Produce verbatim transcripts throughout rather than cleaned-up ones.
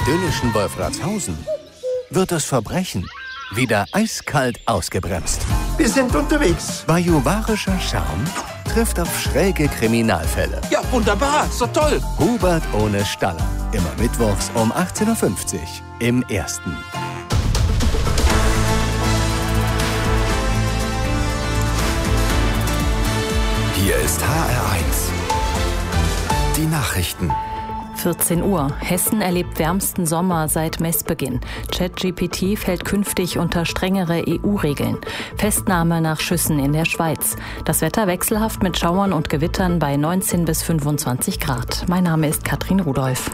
idyllischen Wolfratshausen wird das Verbrechen wieder eiskalt ausgebremst. Wir sind unterwegs. Bajuwarischer Charme trifft auf schräge Kriminalfälle. Ja, wunderbar, so toll. Hubert ohne Staller. Immer mittwochs um achtzehn Uhr fünfzig im Ersten. Hier ist H R eins. Die Nachrichten. vierzehn Uhr. Hessen erlebt wärmsten Sommer seit Messbeginn. ChatGPT fällt künftig unter strengere E U-Regeln. Festnahme nach Schüssen in der Schweiz. Das Wetter wechselhaft mit Schauern und Gewittern bei neunzehn bis fünfundzwanzig Grad. Mein Name ist Katrin Rudolph.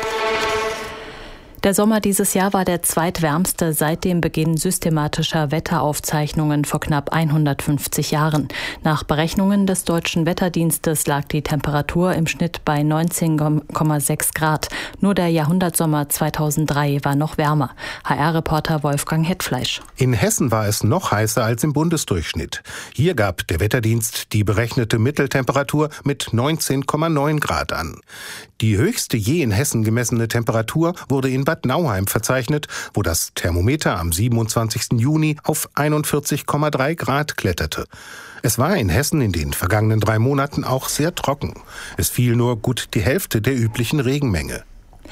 Der Sommer dieses Jahr war der zweitwärmste seit dem Beginn systematischer Wetteraufzeichnungen vor knapp hundertfünfzig Jahren. Nach Berechnungen des Deutschen Wetterdienstes lag die Temperatur im Schnitt bei neunzehn Komma sechs Grad. Nur der Jahrhundertsommer zweitausenddrei war noch wärmer. H R-Reporter Wolfgang Hetfleisch. In Hessen war es noch heißer als im Bundesdurchschnitt. Hier gab der Wetterdienst die berechnete Mitteltemperatur mit neunzehn Komma neun Grad an. Die höchste je in Hessen gemessene Temperatur wurde in Bad Nauheim verzeichnet, wo das Thermometer am siebenundzwanzigsten Juni auf einundvierzig Komma drei Grad kletterte. Es war in Hessen in den vergangenen drei Monaten auch sehr trocken. Es fiel nur gut die Hälfte der üblichen Regenmenge.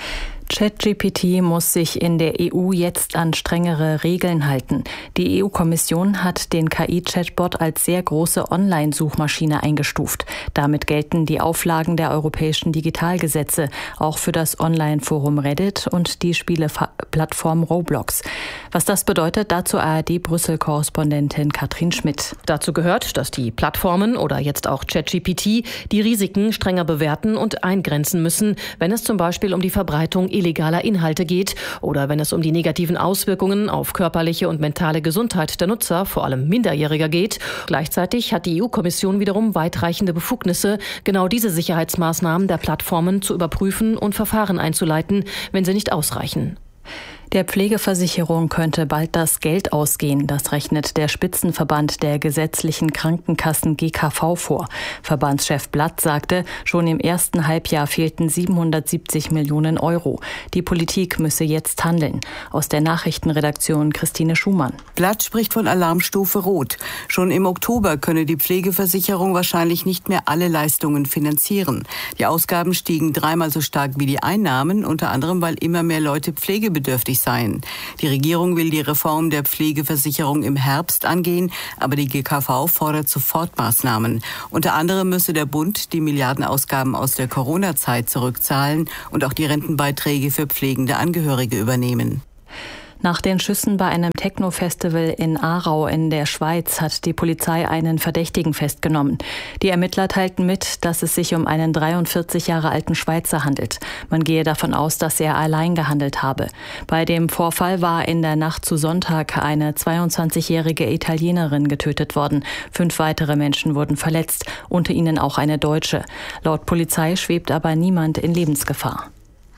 ChatGPT muss sich in der E U jetzt an strengere Regeln halten. Die E U-Kommission hat den K I-Chatbot als sehr große Online-Suchmaschine eingestuft. Damit gelten die Auflagen der europäischen Digitalgesetze, auch für das Online-Forum Reddit und die Spieleplattform Roblox. Was das bedeutet, dazu A R D-Brüssel-Korrespondentin Katrin Schmidt. Dazu gehört, dass die Plattformen oder jetzt auch ChatGPT die Risiken strenger bewerten und eingrenzen müssen, wenn es zum Beispiel um die Verbreitung illegaler Inhalte geht oder wenn es um die negativen Auswirkungen auf körperliche und mentale Gesundheit der Nutzer, vor allem Minderjähriger, geht. Gleichzeitig hat die E U-Kommission wiederum weitreichende Befugnisse, genau diese Sicherheitsmaßnahmen der Plattformen zu überprüfen und Verfahren einzuleiten, wenn sie nicht ausreichen. Der Pflegeversicherung könnte bald das Geld ausgehen. Das rechnet der Spitzenverband der gesetzlichen Krankenkassen G K V vor. Verbandschef Blatt sagte, schon im ersten Halbjahr fehlten siebenhundertsiebzig Millionen Euro. Die Politik müsse jetzt handeln. Aus der Nachrichtenredaktion Christine Schumann. Blatt spricht von Alarmstufe Rot. Schon im Oktober könne die Pflegeversicherung wahrscheinlich nicht mehr alle Leistungen finanzieren. Die Ausgaben stiegen dreimal so stark wie die Einnahmen, unter anderem weil immer mehr Leute pflegebedürftig sein. Die Regierung will die Reform der Pflegeversicherung im Herbst angehen, aber die G K V fordert Sofortmaßnahmen. Unter anderem müsse der Bund die Milliardenausgaben aus der Corona-Zeit zurückzahlen und auch die Rentenbeiträge für pflegende Angehörige übernehmen. Nach den Schüssen bei einem Techno-Festival in Aarau in der Schweiz hat die Polizei einen Verdächtigen festgenommen. Die Ermittler teilten mit, dass es sich um einen dreiundvierzig Jahre alten Schweizer handelt. Man gehe davon aus, dass er allein gehandelt habe. Bei dem Vorfall war in der Nacht zu Sonntag eine zweiundzwanzigjährige Italienerin getötet worden. Fünf weitere Menschen wurden verletzt, unter ihnen auch eine Deutsche. Laut Polizei schwebt aber niemand in Lebensgefahr.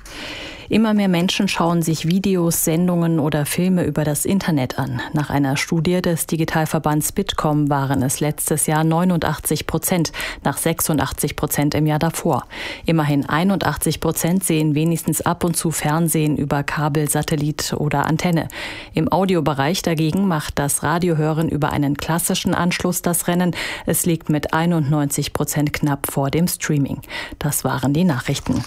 Immer mehr Menschen schauen sich Videos, Sendungen oder Filme über das Internet an. Nach einer Studie des Digitalverbands Bitkom waren es letztes Jahr neunundachtzig Prozent, nach sechsundachtzig Prozent im Jahr davor. Immerhin einundachtzig Prozent sehen wenigstens ab und zu Fernsehen über Kabel, Satellit oder Antenne. Im Audiobereich dagegen macht das Radiohören über einen klassischen Anschluss das Rennen. Es liegt mit einundneunzig Prozent knapp vor dem Streaming. Das waren die Nachrichten.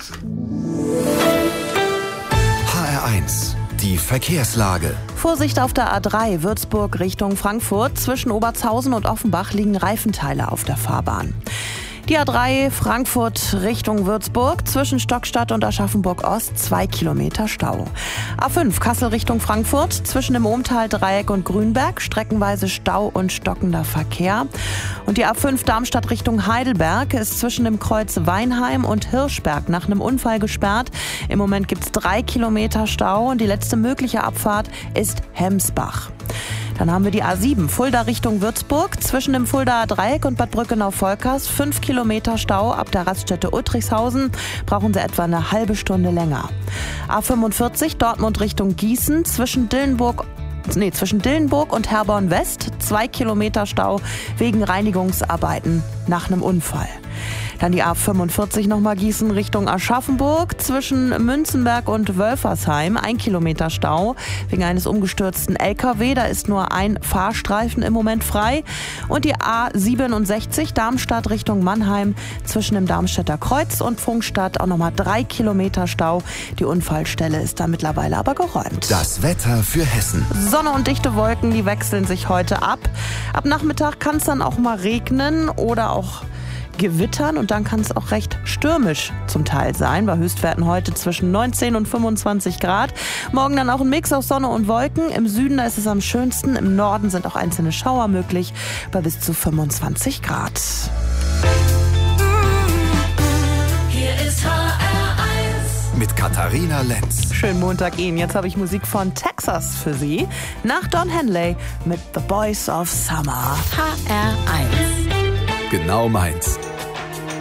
H R eins. Die Verkehrslage. Vorsicht auf der A drei Würzburg Richtung Frankfurt. Zwischen Obertshausen und Offenbach liegen Reifenteile auf der Fahrbahn. Die A drei Frankfurt Richtung Würzburg, zwischen Stockstadt und Aschaffenburg-Ost zwei Kilometer Stau. A fünf Kassel Richtung Frankfurt, zwischen dem Ohmtal-Dreieck und Grünberg, streckenweise Stau und stockender Verkehr. Und die A fünf Darmstadt Richtung Heidelberg ist zwischen dem Kreuz Weinheim und Hirschberg nach einem Unfall gesperrt. Im Moment gibt es drei Kilometer Stau und die letzte mögliche Abfahrt ist Hemsbach. Dann haben wir die A sieben, Fulda Richtung Würzburg, zwischen dem Fuldaer Dreieck und Bad Brückenau-Volkers, fünf Kilometer Stau ab der Raststätte Uttrichshausen, brauchen Sie etwa eine halbe Stunde länger. A fünfundvierzig, Dortmund Richtung Gießen, zwischen Dillenburg Nee, zwischen Dillenburg und Herborn West, zwei Kilometer Stau wegen Reinigungsarbeiten nach einem Unfall. Dann die A fünfundvierzig nochmal Gießen Richtung Aschaffenburg. Zwischen Münzenberg und Wölfersheim ein Kilometer Stau wegen eines umgestürzten L K W. Da ist nur ein Fahrstreifen im Moment frei. Und die A siebenundsechzig Darmstadt Richtung Mannheim zwischen dem Darmstädter Kreuz und Pfungstadt auch nochmal drei Kilometer Stau. Die Unfallstelle ist da mittlerweile aber geräumt. Das Wetter für Hessen. Sonne und dichte Wolken, die wechseln sich heute ab. Ab Nachmittag kann es dann auch mal regnen oder auch gewittern und dann kann es auch recht stürmisch zum Teil sein. Bei Höchstwerten heute zwischen neunzehn und fünfundzwanzig Grad. Morgen dann auch ein Mix aus Sonne und Wolken. Im Süden, da ist es am schönsten. Im Norden sind auch einzelne Schauer möglich bei bis zu fünfundzwanzig Grad. Hier ist H R eins mit Katharina Lenz. Schönen Montag Ihnen. Jetzt habe ich Musik von Texas für Sie. Nach Don Henley mit The Boys of Summer. H R eins. Genau meins.